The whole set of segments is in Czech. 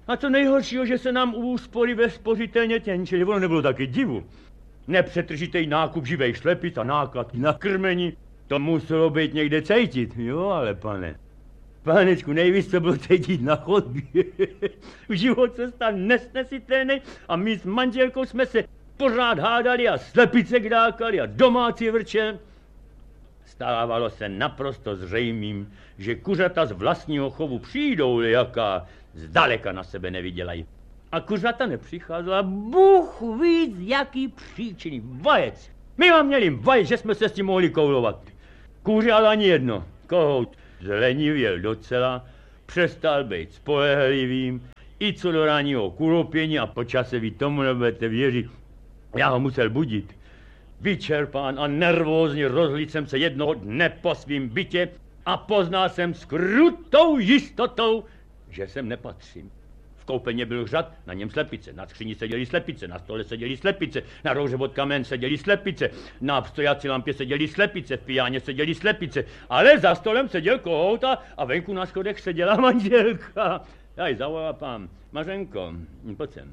A to nejhoršího, že se nám úspory ve spořitelně tenčily, ono nebylo taky divu. Nepřetržitej nákup živej šlepic a náklad na krmení, to muselo být někde cejtit. Jo, ale panečku, nejvíc to bylo cejtit na chodbě. Život se stal nesnesitelný a my s manželkou jsme se pořád hádali a slepice kdákali a domácí vrče. Stávalo se naprosto zřejmým, že kuřata z vlastního chovu přijdou, jaká zdaleka na sebe nevydělají. A kuřata nepřicházela, Bůh ví, z jaký příčiny. Vajec. My vám měli vajec, že jsme se s tím mohli koulovat. Kůře ale ani jedno. Kohout zlenivěl docela, přestal být spolehlivým, i co do ranního kuropění a po čase vy tomu nebudete věřit. Já ho musel budit. Vyčerpán a nervózně rozhlídl jsem se jednoho dne po svým bytě a poznal jsem s krutou jistotou, že sem nepatřím. V koupelně byl řad, na něm slepice, na skříni seděly slepice, na stole seděly slepice, na rouře od kamen seděly slepice, na stojací lampě seděly slepice, v pijáně seděly slepice, ale za stolem seděl kohout a venku na schodech seděla manželka. Já ji zavolal pán: Mařenko, pojď sem.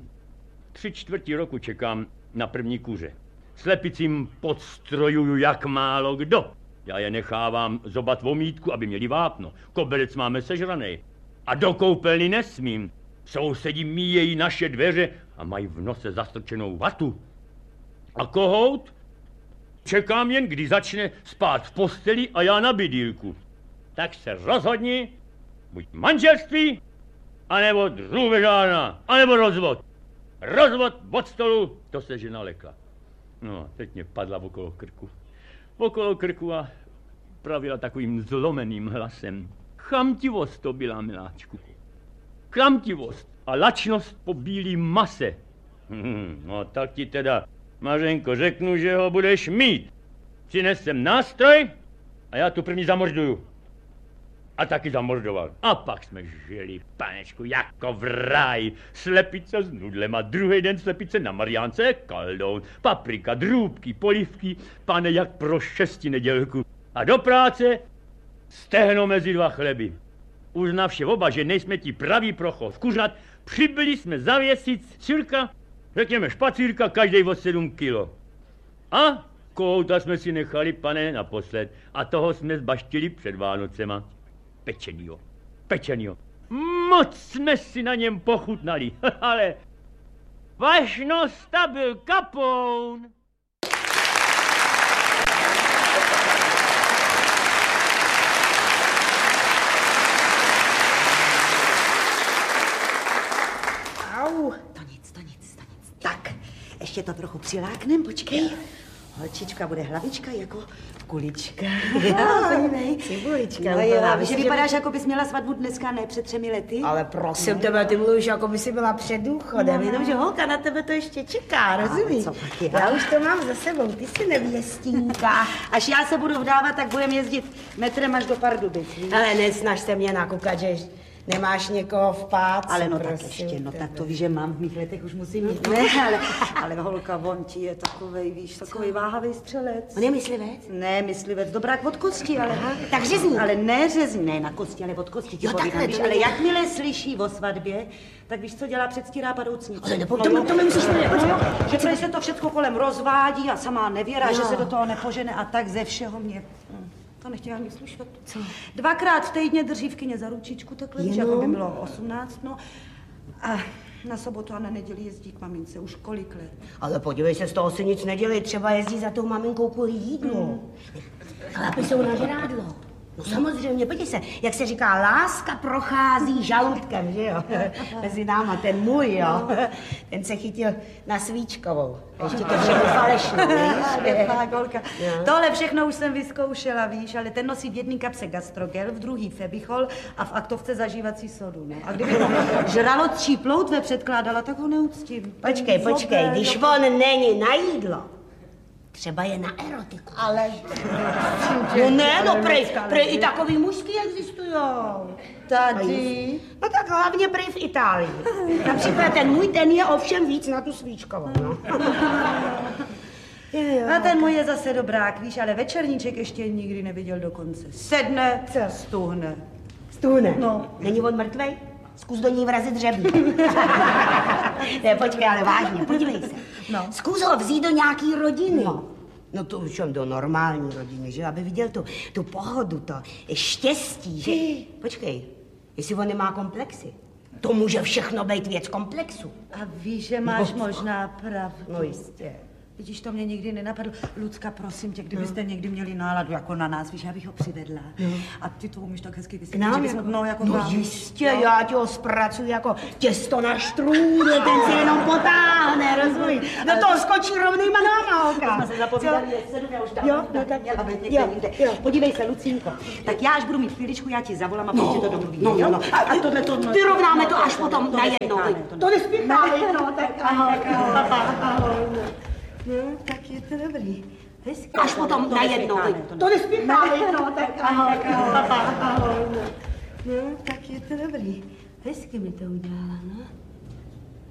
3/4 roku čekám na první kuře. Slepicím podstrojuju jak málo kdo. Já je nechávám zobat vomítku, aby měli vápno. Koberec máme sežranej. A do koupelny nesmím. Sousedi míjejí naše dveře a mají v nose zastrčenou vatu. A kohout? Čekám jen, kdy začne spát v posteli a já na bydýlku. Tak se rozhodni, buď manželství, anebo drůbežárna, anebo rozvod. Rozvod od stolu, to se žena lekla. No, teď mě padla okolo krku a pravila takovým zlomeným hlasem: chamtivost to byla, miláčku. Chamtivost a lačnost po bílý mase. No tak ti teda, Mařenko, řeknu, že ho budeš mít. Přines sem nástroj a já tu první zamorduju. A taky zamordoval. A pak jsme žili, panečku, jako v ráji. Slepice s nudlem a druhý den slepice na Mariánce, kaldoun, paprika, drůbky, polivky, pane, jak pro 6 nedělku. A do práce stehno mezi 2 chleby. Uznavši oba, že nejsme ti praví pro chov kuřat, přibyli jsme zavěsit cirka, řekněme špacírka, každej o 7 kilo. A kohouta jsme si nechali, pane, naposled. A toho jsme zbaštili před Vánocema. Pečenýho. Moc jsme si na něm pochutnali, ale vašnosta byl kapoun. Au. To nic. Tak, ještě to trochu přiláknem, počkej. Holčička bude hlavička jako kulička. Podívej. Cibulička. No jo, že vypadáš, jako bys měla svatbu dneska, ne před 3 lety. Ale prosím tebe, ty mluvíš, jako by si byla před důchodem. Jenomže holka na tebe to ještě čeká, rozumíš? Co pak je? Já už to mám za sebou, ty jsi nevěstínka. Až já se budu vdávat, tak budeme jezdit metrem až do Pardubic. Ale nesnaž se mě nakukat, že nemáš někoho v pácu. Ale no tak ještě, no tak to víš, že mám v mých letech už musím mít. Ne, ale holka, on ti je takovej, víš, takovej váhavý střelec. On je myslivec? Ne, myslivec, dobrák od kosti, ale... Aha, tak řezní. Ale ne řezní, ne na kosti, ale od kosti ti povídám, víš, ale jakmile slyší o svatbě, tak víš, co dělá, předstírá padoucní. Ale to mi musíš vědět. Že prý se to všechno kolem rozvádí a samá nevěra, že se do toho nepožene a tak ze všeho mě... To nechtěla ani slyšet. Co? 2krát v týdně drží v kyně za ručičku takhle, jako by bylo 18, no. A na sobotu a na neděli jezdí k mamince už kolik let. Ale podívej se, z toho si nic nedělej, třeba jezdí za tou maminkou kvůli jídlu. Chlapi jsou na žrádlo. No samozřejmě, podívej se, jak se říká, láska prochází žaludkem, že jo? Mezi náma, ten můj, jo? Ten se chytil na Svíčkovou. Ještě to všechno falešné, víš? Tohle všechno už jsem vyzkoušela, víš, ale ten nosí v jedné kapse gastrogel, v druhý febichol a v aktovce zažívací sodu, no. A kdyby to žralotčí ploutve předkládala, tak ho neuctím. Počkej, když on není na jídlo, třeba je na erotiku. Ale... No ne, no prej i takový mužský existujou. Tady? No tak hlavně prej v Itálii. Například ten můj, ten je ovšem víc na tu Svíčkovou, no. A ten můj je zase dobrák, víš, ale večerníček ještě nikdy neviděl dokonce. Sedne, stuhne. Stuhne? No. Není on mrtvej? Zkus do ní vrazit dřeví. Ne, počkej, ale vážně, podívej se. No. Zkus ho vzít do nějaký rodiny. No to už do normální rodiny, že? Aby viděl tu pohodu, to štěstí, že? Počkej, jestli on nemá komplexy. To může všechno být věc komplexu. A víš, že máš možná pravdu. No jistě. Vidíš, to mě nikdy nenapadlo. Lucka, prosím tě, kdybyste někdy měli náladu jako na nás, víš, já bych ho přivedla. A ty to umíš tak hezky vysvětlit, že bychom, no jistě, já ti ho zpracuji jako těsto na štrůdě, ten se jenom potáhne, rozumíš? Do toho skočí rovnýma náma, oka. Jsme se zapovídali, já už dávno měla být někde. Podívej se, Lucínko, tak já až budu mít chvíličku, já ti zavolám a prostě to domluvíme, jo? No. A tohle to, vyrovnáme to až potom najednou. To nespěcháme, no, tak ahoj. No, tak je to dobrý. Hezky. Až potom najednou. To nespěcháme, no, tak ahoj. No, tak je to dobrý. Hezky mi to udělala, no.